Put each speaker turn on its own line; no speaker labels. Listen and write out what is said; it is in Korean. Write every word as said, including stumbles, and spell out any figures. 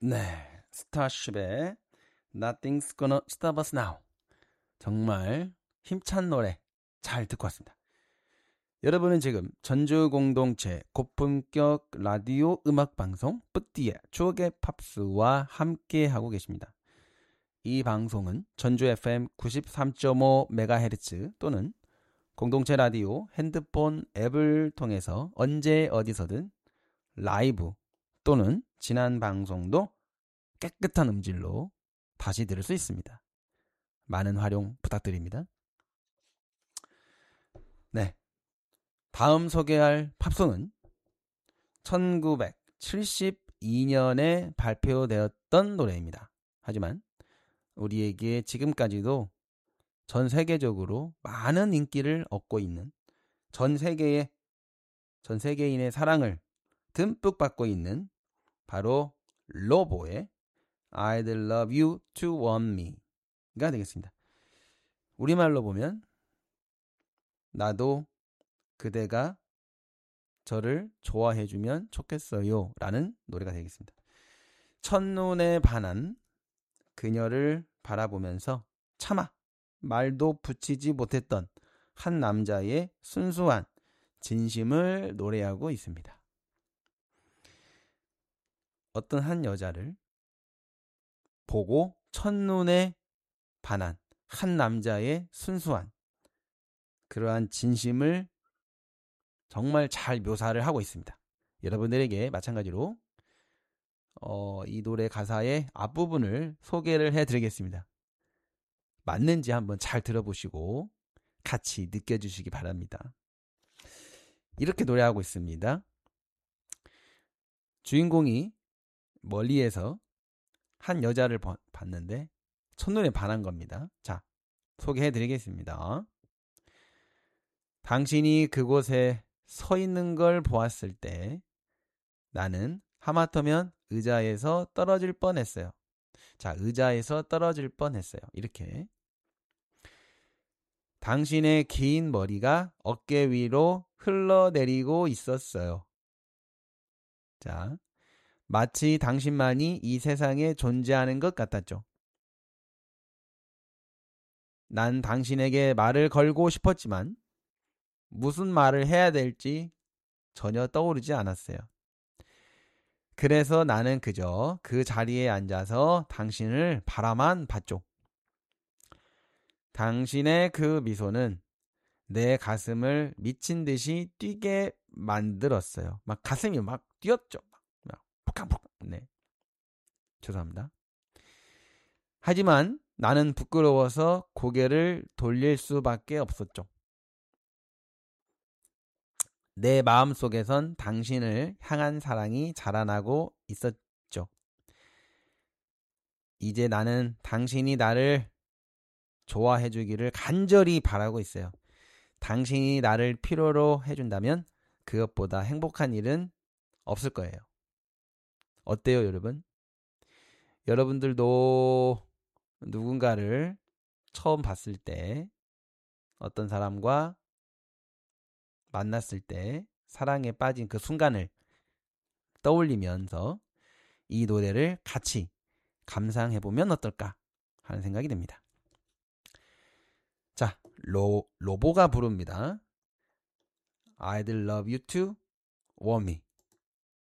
네, 스타쉽의 Nothing's Gonna Stop Us Now. 정말 힘찬 노래 잘 듣고 왔습니다. 여러분은 지금 전주공동체 고품격 라디오 음악방송 뿌띠의 추억의 팝스와 함께하고 계십니다. 이 방송은 전주 에프엠 구십삼 점 오 메가헤르츠 또는 공동체 라디오 핸드폰 앱을 통해서 언제 어디서든 라이브 또는 지난 방송도 깨끗한 음질로 다시 들을 수 있습니다. 많은 활용 부탁드립니다. 네, 다음 소개할 팝송은 천구백칠십이 년에 발표되었던 노래입니다. 하지만 우리에게 지금까지도 전 세계적으로 많은 인기를 얻고 있는, 전 세계의 전 세계인의 사랑을 듬뿍 받고 있는 바로 로보의 I'd love you to want me가 되겠습니다. 우리말로 보면 나도 그대가 저를 좋아해주면 좋겠어요 라는 노래가 되겠습니다. 첫눈에 반한 그녀를 바라보면서 차마 말도 붙이지 못했던 한 남자의 순수한 진심을 노래하고 있습니다. 어떤 한 여자를 보고 첫눈에 반한 한 남자의 순수한 그러한 진심을 정말 잘 묘사를 하고 있습니다. 여러분들에게 마찬가지로 어, 이 노래 가사의 앞부분을 소개를 해드리겠습니다. 맞는지 한번 잘 들어보시고 같이 느껴주시기 바랍니다. 이렇게 노래하고 있습니다. 주인공이 멀리에서 한 여자를 봤는데 첫눈에 반한 겁니다. 자, 소개해드리겠습니다. 당신이 그곳에 서 있는 걸 보았을 때 나는 하마터면 의자에서 떨어질 뻔했어요. 자, 의자에서 떨어질 뻔했어요. 이렇게. 당신의 긴 머리가 어깨 위로 흘러내리고 있었어요. 자, 마치 당신만이 이 세상에 존재하는 것 같았죠. 난 당신에게 말을 걸고 싶었지만 무슨 말을 해야 될지 전혀 떠오르지 않았어요. 그래서 나는 그저 그 자리에 앉아서 당신을 바라만 봤죠. 당신의 그 미소는 내 가슴을 미친 듯이 뛰게 만들었어요. 막 가슴이 막 뛰었죠. 막 푹강푹. 네. 죄송합니다. 하지만 나는 부끄러워서 고개를 돌릴 수밖에 없었죠. 내 마음속에선 당신을 향한 사랑이 자라나고 있었죠. 이제 나는 당신이 나를 좋아해 주기를 간절히 바라고 있어요. 당신이 나를 필요로 해준다면 그것보다 행복한 일은 없을 거예요. 어때요, 여러분? 여러분들도 누군가를 처음 봤을 때, 어떤 사람과 만났을 때 사랑에 빠진 그 순간을 떠올리면서 이 노래를 같이 감상해보면 어떨까 하는 생각이 듭니다. 자, 로, 로보가 부릅니다. I'd love you to want me.